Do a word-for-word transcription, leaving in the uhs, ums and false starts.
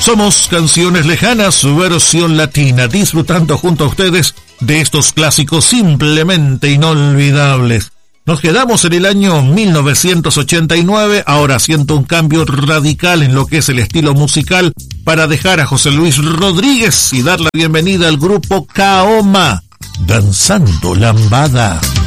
Somos Canciones Lejanas, su versión latina, disfrutando junto a ustedes de estos clásicos simplemente inolvidables. Nos quedamos en el año mil novecientos ochenta y nueve, ahora siento un cambio radical en lo que es el estilo musical para dejar a José Luis Rodríguez y dar la bienvenida al grupo Kaoma, Danzando Lambada.